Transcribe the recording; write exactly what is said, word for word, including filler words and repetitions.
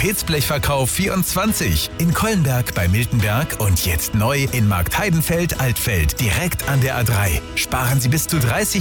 Qualitätsblechverkauf vierundzwanzig. In Kollenberg bei Miltenberg und jetzt neu in Marktheidenfeld-Altfeld, direkt an der A drei. Sparen Sie bis zu dreißig